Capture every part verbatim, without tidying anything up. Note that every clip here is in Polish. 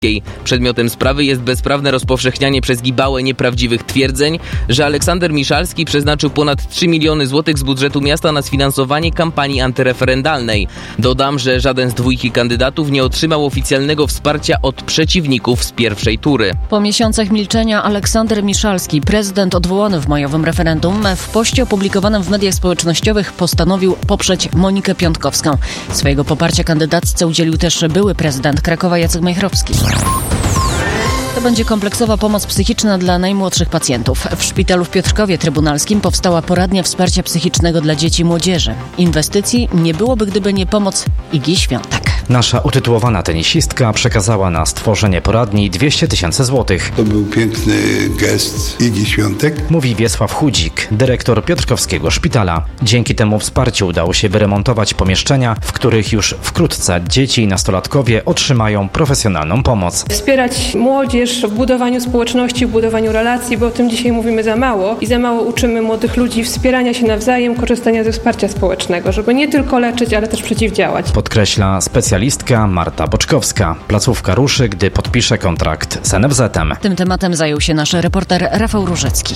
Przedmiotem sprawy jest bezprawne rozpowszechnianie przez Gibałę nieprawdziwych twierdzeń, że Aleksander Miszalski przeznaczył ponad trzy miliony złotych z budżetu miasta na sfinansowanie kampanii antyreferendalnej. Dodam, że żaden z dwójki kandydatów nie otrzymał oficjalnego wsparcia od przeciwników z pierwszej tury. Po miesiącach milczenia Aleksander Miszalski, prezydent odwołany w majowym referendum, w poście opublikowanym w mediach społecznościowych postanowił poprzeć Monikę Piątkowską. Swojego poparcia kandydatce udzielił też były prezydent Krakowa Jacek Majchrowski. To będzie kompleksowa pomoc psychiczna dla najmłodszych pacjentów. W szpitalu w Piotrkowie Trybunalskim powstała poradnia wsparcia psychicznego dla dzieci i młodzieży. Inwestycji nie byłoby, gdyby nie pomoc Igi Świątek. Nasza utytułowana tenisistka przekazała na stworzenie poradni dwieście tysięcy złotych. To był piękny gest Igi Świątek. Mówi Wiesław Chudzik, dyrektor Piotrkowskiego Szpitala. Dzięki temu wsparciu udało się wyremontować pomieszczenia, w których już wkrótce dzieci i nastolatkowie otrzymają profesjonalną pomoc. Wspierać młodzież w budowaniu społeczności, w budowaniu relacji, bo o tym dzisiaj mówimy za mało i za mało uczymy młodych ludzi wspierania się nawzajem, korzystania ze wsparcia społecznego, żeby nie tylko leczyć, ale też przeciwdziałać. Podkreśla specjalistka Marta Boczkowska. Placówka ruszy, gdy podpisze kontrakt z N F Z-em. Tym tematem zajął się nasz reporter Rafał Różecki.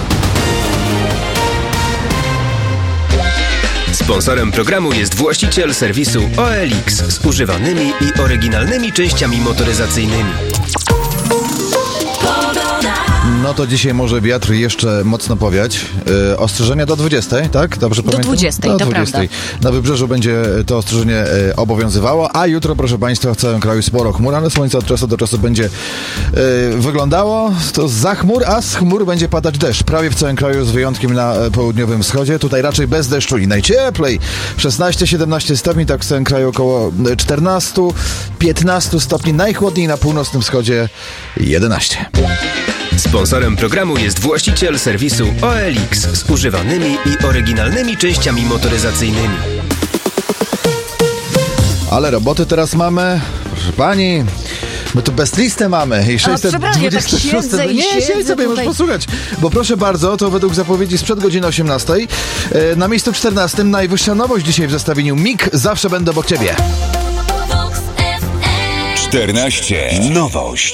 Sponsorem programu jest właściciel serwisu O L X z używanymi i oryginalnymi częściami motoryzacyjnymi. No to dzisiaj może wiatr jeszcze mocno powiać. Yy, ostrzeżenia do dwudziestej, tak? Dobrze do pamiętam? dwudziestej, do to dwudziestej. prawda. Na wybrzeżu będzie to ostrzeżenie yy, obowiązywało, a jutro, proszę Państwa, w całym kraju sporo chmur, ale słońce od czasu do czasu będzie yy, wyglądało. To za chmur, a z chmur będzie padać deszcz. Prawie w całym kraju, z wyjątkiem na południowym wschodzie. Tutaj raczej bez deszczu i najcieplej. szesnaście siedemnaście stopni, tak w całym kraju około czternaście piętnaście stopni. Najchłodniej na północnym wschodzie jedenaście. Sponsorem programu jest właściciel serwisu O L X z używanymi i oryginalnymi częściami motoryzacyjnymi. Ale roboty teraz mamy, proszę pani. My tu best listę mamy i sześćset dwadzieścia sześć. Tak Nie, siedź sobie, możesz posłuchać. Bo proszę bardzo, to według zapowiedzi sprzed godziny osiemnastej. Na miejscu czternastym najwyższa nowość dzisiaj w zestawieniu M I G. Zawsze będę obok ciebie. czternaście. Nowość.